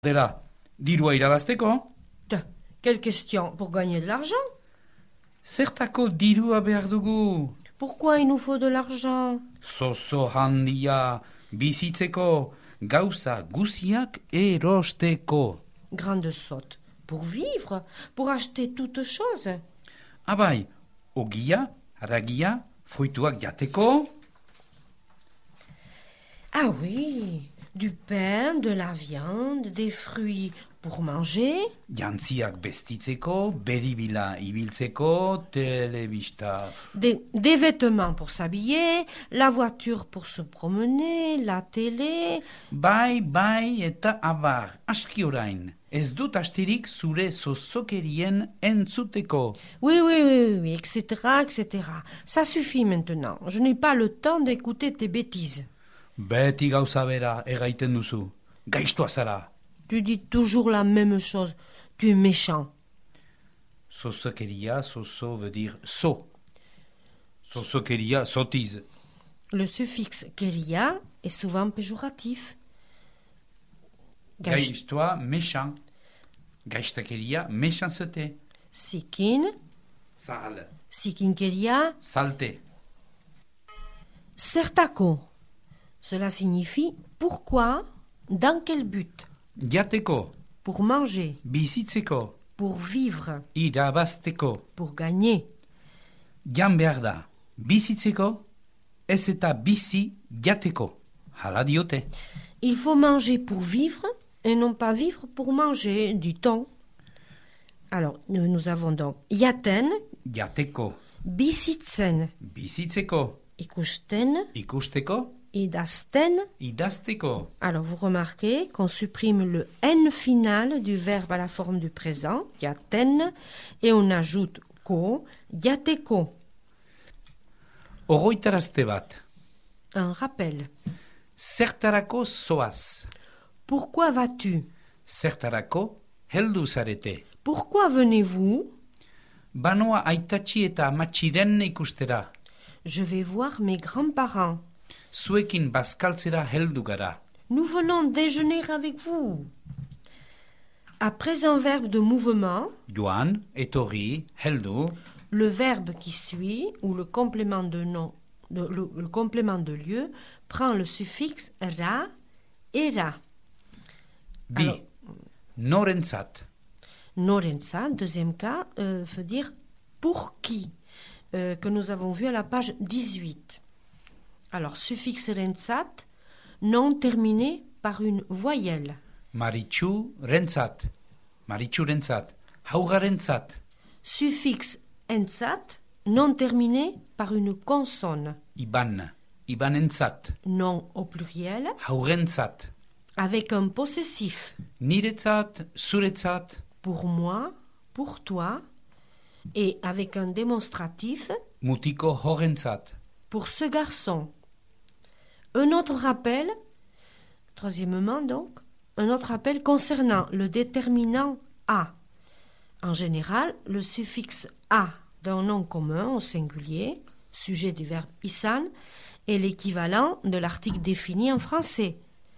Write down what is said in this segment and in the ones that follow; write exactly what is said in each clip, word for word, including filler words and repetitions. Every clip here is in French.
Dela, dirua irabazteko? Tiens, quelle question pour gagner de l'argent? Zertako dirua behar dugu? Pourquoi il nous faut de l'argent? Zozo handia, bizitzeko, gauza guziak erosteko. Grande sotte. Pour vivre, pour acheter toutes choses. Abai, ogia, haragia, fruituak jateko? Ah oui, du pain, de la viande, des fruits pour manger. Jantziak bestitzeko, beribila ibiltzeko, telebista. Des, des vêtements pour s'habiller, la voiture pour se promener, la télé. Bai, bai eta abar, aski orain. Ez dut astirik zure zozokerien entzuteko. Oui, oui, oui, oui, et cetera, et cetera. Ça suffit maintenant. Je n'ai pas le temps d'écouter tes bêtises. Beti gauza bera egaiten duzu. Gaiztoa zara. Tu dis toujours la même chose. Tu es méchant. Zozokeria, zozo veut dire so. Zozokeria, sotiz. Le suffixe keria est souvent péjoratif. Gaï- Gaiztoa, méchant. Gaiztakeria, méchanceté. Sikin, Sal. sikinkeria, Salte. certaco. Cela signifie pourquoi, dans quel but? Jateko, Pour manger, bizitzeko, pour vivre, irabazteko. pour gagner. Jan behar da, bizitzeko, ez eta bizi jateko. Hala diote. Il faut manger pour vivre et non pas vivre pour manger, dit-on. Alors, nous, nous avons donc yaten, Jateko, bizitzen, bizitzeko, ikusten, ikusteko, idazten. idazteko. Alors, vous remarquez qu'on supprime le N final du verbe à la forme du présent, yaten, et on ajoute ko, yateko. Ogoitarazte bat, Un rappel. zertarako zoaz, Pourquoi vas-tu? zertarako heldu zarete. Pourquoi venez-vous? Banoa aitatxi eta amatxiren ikustera, Je vais voir mes grands-parents. zuekin bazkaltzera heldu gara. Nous venons déjeuner avec vous. Après un verbe de mouvement, Joan, etorri, heldu, le verbe qui suit ou le complément de nom, de- le, le complément de lieu prend le suffixe ra et ra. bi, Alors- norentzat, Norenza, deuxième cas, euh, veut dire pour qui, euh, que nous avons vu à la page dix-huit. Alors, suffixe rensat, non terminé par une voyelle. maritxu rentzat, maritxu rentzat, haugarentzat, Suffixe ensat, non terminé par une consonne. iban, ibanentzat, Non au pluriel, haugentzat, avec un possessif. niretzat, zuretzat, Pour moi, pour toi, et avec un démonstratif, mutiko hogentzat. pour ce garçon. Un autre rappel, troisièmement donc, un autre rappel concernant le déterminant a. En général, le suffixe a d'un nom commun au singulier, sujet du verbe isan, est l'équivalent de l'article défini en français.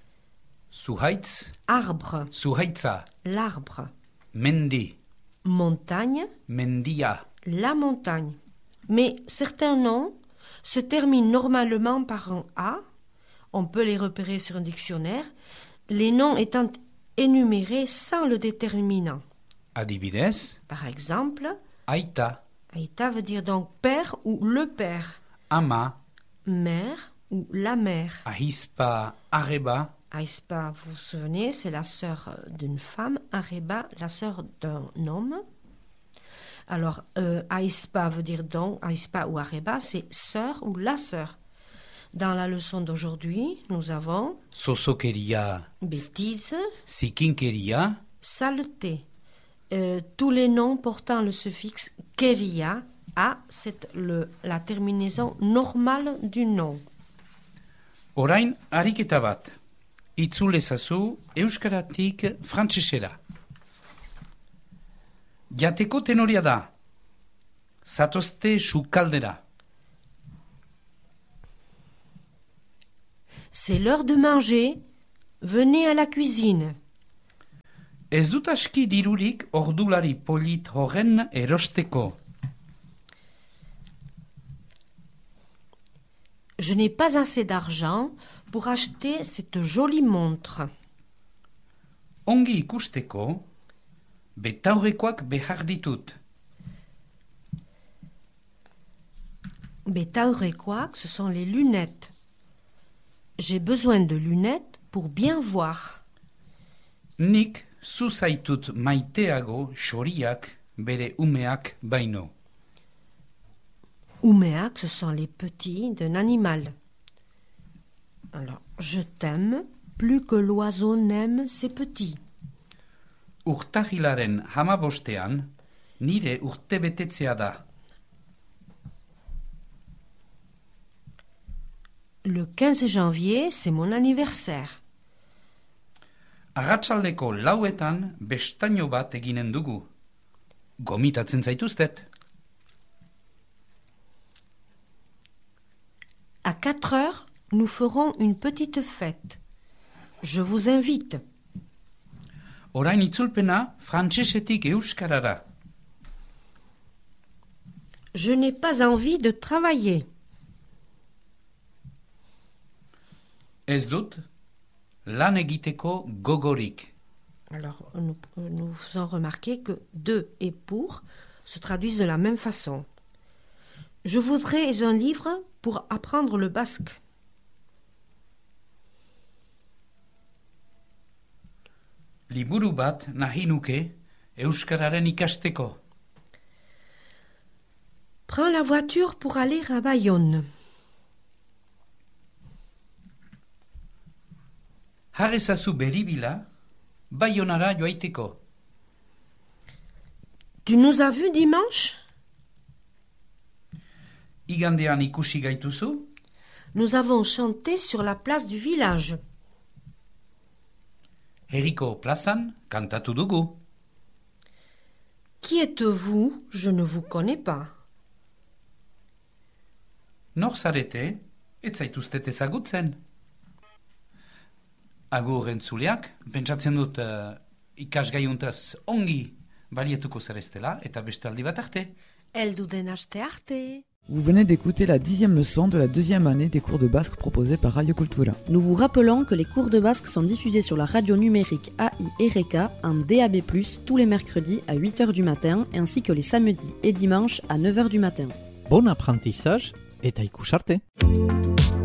Zuhaitz, Arbre, zuhaitza, l'arbre. mendi, Montagne, mendia, la montagne. Mais certains noms se terminent normalement par un A. On peut les repérer sur un dictionnaire, les noms étant énumérés sans le déterminant. adibidez, Par exemple, aita, Aïta veut dire donc père ou le père, ama, mère ou la mère. ahispa, arreba, Aïspa, vous vous souvenez, c'est la sœur d'une femme, Areba, la sœur d'un homme. Alors, euh, Aïspa veut dire donc, Aïspa ou Areba, c'est sœur ou la sœur. Dans la leçon d'aujourd'hui, nous avons zozokeria, bêtise, zikinkeria, saleté. Euh, tous les noms portant le suffixe keria, a, c'est le, la terminaison normale du nom. orain ariketa bat. Itzul ezazu euskaratik frantsesera. Jateko tenoria da. Zatozte sukaldera. C'est l'heure de manger. Venez à la cuisine. Ez dut aski dirurik ordulari polit horren erosteko. Je n'ai pas assez d'argent pour acheter cette jolie montre. Ongi ikusteko, betaurrekoak behar ditut. Betaurrekoak, ce sont les lunettes. J'ai besoin de lunettes pour bien voir. Nik zu zaitut maiteago xoriak bere umeak baino. Umeak, ce sont les petits d'un animal. Alors, je t'aime plus que l'oiseau n'aime ses petits. Urtahilaren hamabostean, nire urtebetetzea da. Le quinze janvier, c'est mon anniversaire. Arratsaldeko lauetan bestaino bat eginen dugu. Gomitatzen zaituztet. À quatre heures, nous ferons une petite fête. Je vous invite. Orain itzulpena frantsesetik euskarara. Je n'ai pas envie de travailler. Ez dut lan egiteko gogorik. Alors, nous, nous faisons remarquer que de et pour se traduisent de la même façon. Je voudrais un livre pour apprendre le basque. Liburu bat nahi nuke euskararen ikasteko. Prends la voiture pour aller à Bayonne. Har ezazu beribila, Baionara joaiteko. Tu nous as vus dimanche? Igandean ikusi gaituzu? Nous avons chanté sur la place du village. Herriko plazan kantatu dugu. Qui êtes-vous? Je ne vous connais pas. Nor zarete, ez zaituztet ezagutzen. Agur entzuleak, pentsatzen dut uh, ikasgaiuntaz ongi balietuko zarestela eta beste aldi bat arte. Elduden aste arte. Vous venez d'écouter la dixième leçon de la deuxième année des cours de basque proposés par Radio Cultura. Nous vous rappelons que les cours de basque sont diffusés sur la radio numérique A I R K en D A B plus, tous les mercredis à huit heures du matin ainsi que les samedis et dimanches à neuf heures du matin. Bon apprentissage eta ikusarte!